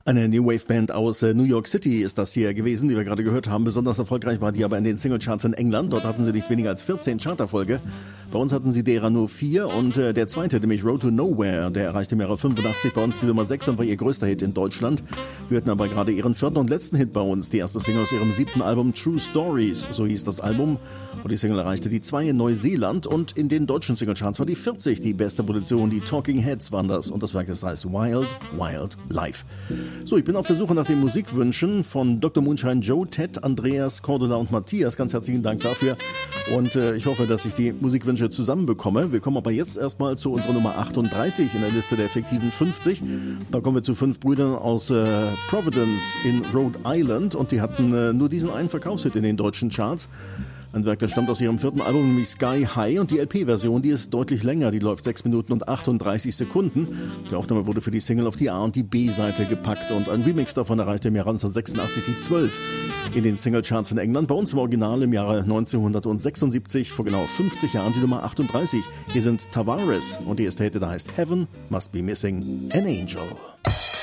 Eine New Wave Band aus New York City ist das hier gewesen, die wir gerade gehört haben. Besonders erfolgreich war die aber in den Singlecharts in England. Dort hatten sie nicht weniger als 14 Charterfolge. Bei uns hatten sie derer nur 4 und der zweite, nämlich Road to Nowhere, der erreichte im Jahre 85 bei uns die Nummer 6 und war ihr größter Hit in Deutschland. Wir hatten aber gerade ihren 4. und letzten Hit bei uns, die erste Single aus ihrem 7. Album True Stories, so hieß das Album. Und die Single erreichte die 2 in Neuseeland und in den deutschen Singlecharts war die 40 die beste Position. Die Talking Heads waren das und das Werk, das heißt Wild Wild Life. So, ich bin auf der Suche nach den Musikwünschen von Dr. Moonshine Joe, Ted, Andreas, Cordula und Matthias. Ganz herzlichen Dank dafür. Und ich hoffe, dass ich die Musikwünsche zusammenbekomme. Wir kommen aber jetzt erstmal zu unserer Nummer 38 in der Liste der effektiven 50. Da kommen wir zu 5 Brüdern aus Providence in Rhode Island und die hatten nur diesen einen Verkaufshit in den deutschen Charts. Ein Werk, das stammt aus ihrem 4. Album, nämlich Sky High, und die LP-Version, die ist deutlich länger, die läuft 6 Minuten und 38 Sekunden. Die Aufnahme wurde für die Single auf die A- und die B-Seite gepackt und ein Remix davon erreichte im Jahre 1986 die 12 in den Singlecharts in England. Bei uns im Original im Jahre 1976, vor genau 50 Jahren, die Nummer 38. Hier sind Tavares und die erste Hit, da heißt Heaven Must Be Missing an Angel.